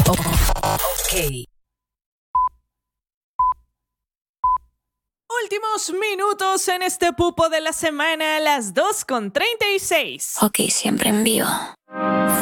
Ok. Últimos minutos en este pupo de la semana, las 2:36. Ok, siempre en vivo.